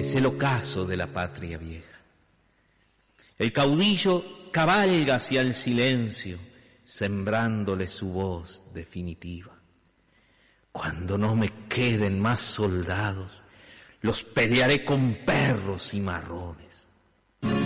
es el ocaso de la patria vieja. El caudillo cabalga hacia el silencio, sembrándole su voz definitiva. Cuando no me queden más soldados, los pelearé con perros y marrones.